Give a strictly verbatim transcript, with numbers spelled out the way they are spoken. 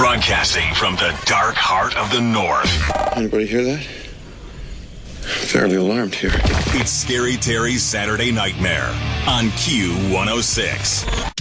Broadcasting from the dark heart of the North. Anybody hear that? Fairly alarmed here. It's Scary Terry's Saturday Nightmare on Q one oh six.